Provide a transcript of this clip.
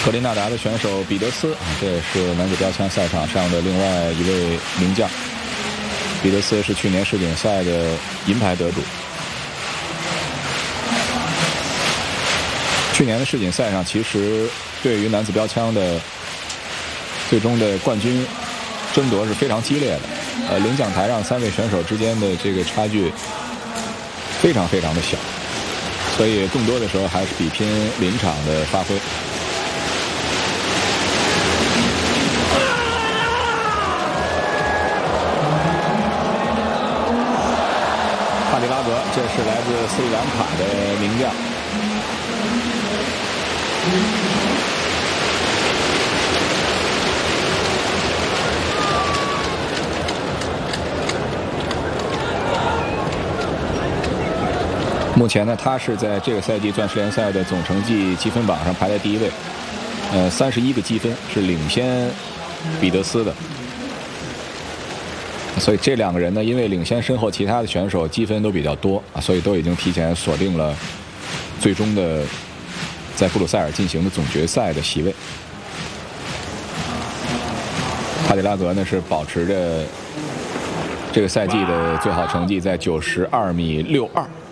格林纳达的选手彼得斯，这也是男子标枪赛场上的另外一位名将。彼得斯是去年世锦赛的银牌得主。去年的世锦赛上，其实对于男子标枪的最终的冠军争夺是非常激烈的。领奖台上3位选手之间的这个差距非常非常的小，所以更多的时候还是比拼临场的发挥。帕迪拉格，这是来自斯里兰卡的名将。目前呢，他是在这个赛季钻石联赛的总成绩积分榜上排在第1位，31个积分是领先彼得斯的。所以这2个人呢，因为领先身后其他的选手积分都比较多啊，所以都已经提前锁定了最终的在布鲁塞尔进行的总决赛的席位。帕迪拉格呢是保持着这个赛季的最好成绩在92.62米。